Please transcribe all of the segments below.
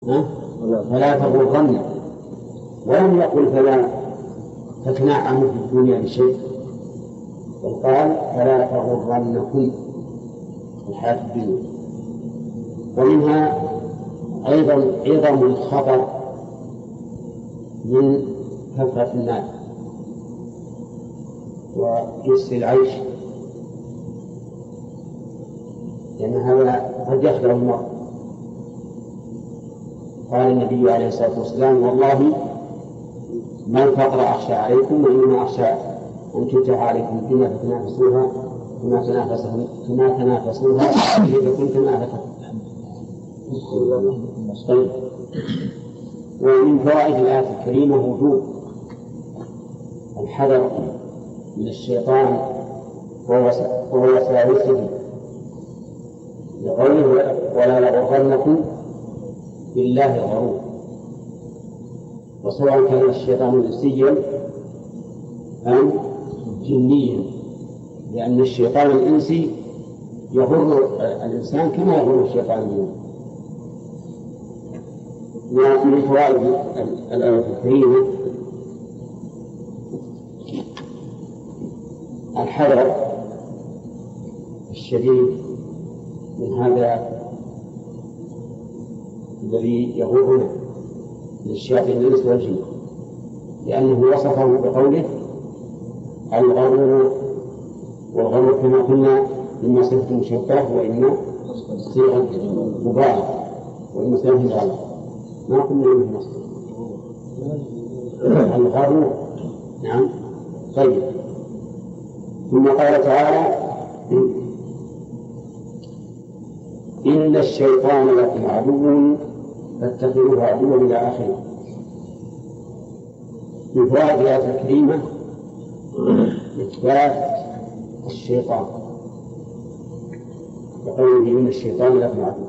فلا تغرن، ولم يقل فلا تتنعم في الدنيا بشيء، بل قال فلا تغرنكم الحياة الدنيا. ومنها أيضا عظم الخطر من كثرة المال ويسر العيش، لأن هذا قد يخدع المرء. قال النبي عليه الصلاة والسلام: والله ما الفقر أخشى عليكم، وإنما أخشى أن تفتح عليكم الدنيا فتنافسوها كما تنافسوها إذا كنتم أهلكم. ومن فوائد الآية الكريمة وجوب الحذر من الشيطان ووساوسه، لقوله: ولا يغرنكم بالله الغرور. وسواء كان الشيطان إنسيا أم جنيا، لأن الشيطان الإنسي يغر الإنسان كما يغر الشيطان الجني. ومن فوائد الآية الكريمة الحذر الشديد من هذا الذي يغرنا من الشياطين الإنس والجن، لأنه وصفه بقوله: الغرور. والغرور كما قلنا إما صفة مشبهة وإما صيغة مبالغة وإما صيغة مبالغة، ما قلنا إنه مصدر الغرور. نعم. طيب، ثم قال تعالى: إن الشيطان لكم عدو فاتخذوه عدوا إلى آخره. من فوائد الآية الكريمة إثبات الشيطان، وقوله: إن الشيطان لكم عدو.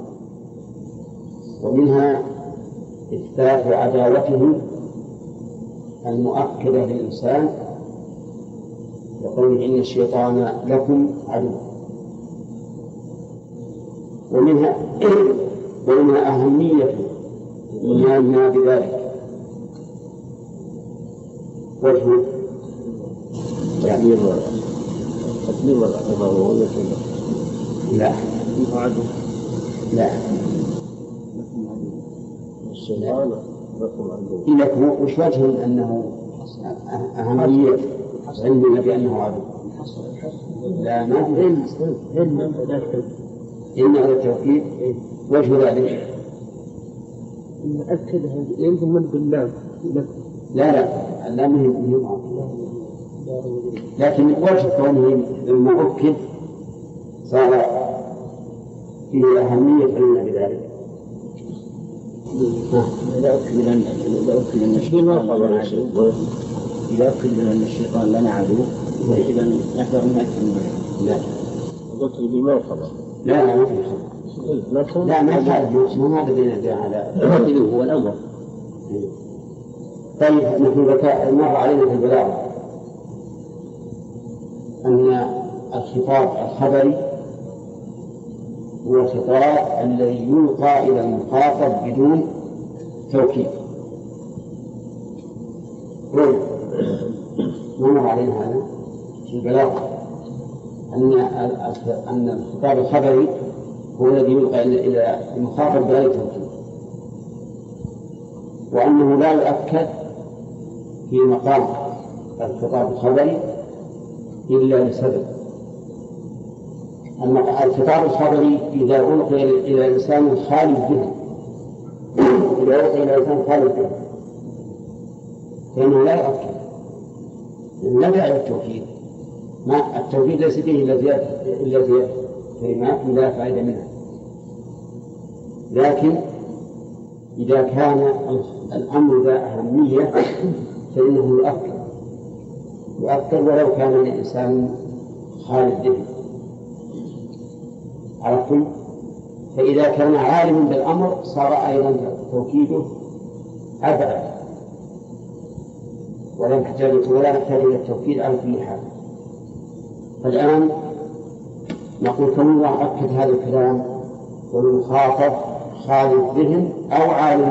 ومنها إثبات عداوته المؤكدة للإنسان، وقوله: إن الشيطان لكم عدو. ومنها أهمية إيماننا بذلك. وجه يعني تكبير والعظمة لا لا الشيطان لكم عدو. لكم وش وجه أنه أهمية علمنا بأنه عدو؟ لا، ما في إن هذا التوكيد. وجه ذلك نأكد يمكن من بالله. لا اللام مهم، لكن وجه كونه المؤكد صار فيه أهمية علمنا بذلك. إذا أكد أن الشيطان لنا عدو، إذا نحذر من أكثر من ذلك. لا قلت بالله خبر. لا ما في خبر. لا ما هذا بين هذا هو الأول. طيب، نحن مر علينا في البلاغة أن الخطاب الخبري هو الخطاب الذي يلقى إلى المخاطب بدون توكيد. مر علينا هذا في البلاغة أن الخطاب الخبري هو الذي يلقى إلى المخاطب بغير توكيد، وأنه لا يؤكد في مقام الخطاب الخبري إلا لسبب. الخطاب الخبري إذا ألقي إلى إنسان خالي الذهن، فإنه لا يؤكد، لا داعي للتوكيد. التوكيد ليس فيه إلا زيادة كلمات لا فائدة منها. لكن إذا كان الأمر ذا أهمية فإنه يؤكد ولو كان الإنسان خالي الذهن. عرفتم؟ فإذا كان عالما بالأمر صار أيضا توكيده أبعد، ولا نحتاج إلى التوكيد على كل حال. فالآن نقول كم الله أكد هذا الكلام والمخاطب خالف بهم أو عالم